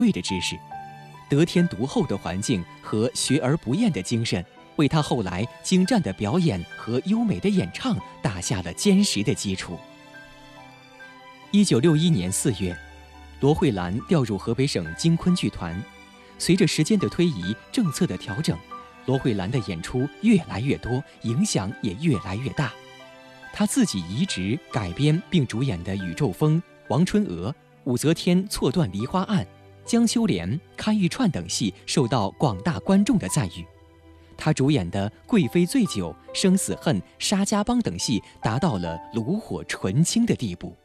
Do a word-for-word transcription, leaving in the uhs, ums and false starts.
位的知识，得天独厚的环境和学而不厌的精神，为他后来精湛的表演和优美的演唱打下了坚实的基础。一九六一年四月，罗慧兰调入河北省京昆剧团。随着时间的推移，政策的调整，罗慧兰的演出越来越多，影响也越来越大。她自己移植、改编并主演的《宇宙风》《王春娥》《武则天错断梨花案》《江秋莲》《看玉串》等戏受到广大观众的赞誉。她主演的《贵妃醉酒》《生死恨》《沙家浜》等戏达到了炉火纯青的地步。